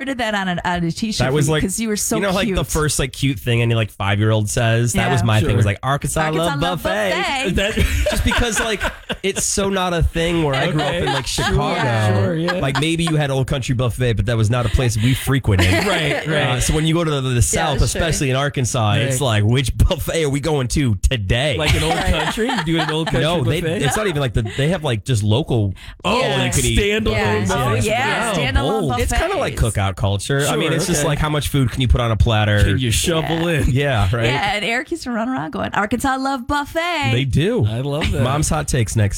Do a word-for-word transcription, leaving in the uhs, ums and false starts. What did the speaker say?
printed that on, an, on a t-shirt That was like, because you were so you know, cute. like the first like cute thing any like five year old says. That Yeah. was my Sure. thing. Was like Arkansas, Arkansas love, love buffet. buffet. That, just because like it's so not a thing where I grew up in like Chicago. Yeah. Sure, yeah. Like maybe you had Old Country Buffet, but that was not a place we frequented. Right, right. Uh, so when you go to the, the South, sure. especially in Arkansas, it's Right. like which buffet are we going to today? Like an old country? You do an old country no, they, buffet? it's not even like the. They have like just local. oh, Yeah. like you could eat. standalone Yeah. buffets? Oh, yeah, Wow, standalone bold. buffets. It's kind of like cookout culture. I Sure, mean, it's just okay. like how much food can you put on a platter? Can you shovel in? Yeah, right. Yeah, and Eric used to run around going, Arkansas love buffet. They do. I love that. Mom's hot takes next.